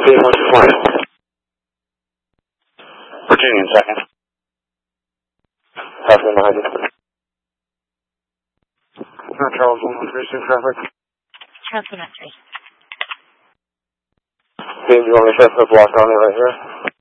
Beam, what's your flight? Virginian, second. Passing behind you. Charles 136 traffic. Charles 113. Beam, do you want me to set the block on it right here?